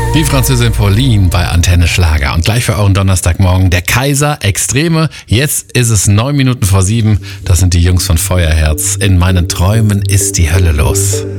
Die Französin Pauline bei Antenne Schlager. Und gleich für euren Donnerstagmorgen der Kaiser Extreme. Jetzt ist es 9 Minuten vor 7. Das sind die Jungs von Feuerherz. In meinen Träumen ist die Hölle los.